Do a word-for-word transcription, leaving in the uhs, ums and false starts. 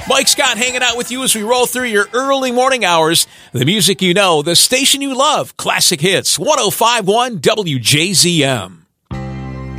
Mike Scott hanging out with you as we roll through your early morning hours. The music you know, the station you love, Classic Hits, one oh five point one W J Z M.